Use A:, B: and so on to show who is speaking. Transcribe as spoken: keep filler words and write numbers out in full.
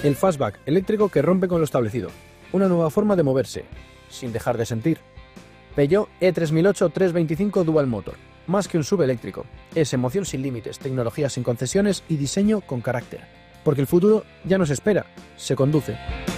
A: El fastback eléctrico que rompe con lo establecido. Una nueva forma de moverse, sin dejar de sentir. Peugeot E tres mil ocho trescientos veinticinco Dual Motor. Más que un sub eléctrico. Es emoción sin límites, tecnología sin concesiones y diseño con carácter. Porque el futuro ya no se espera, se conduce.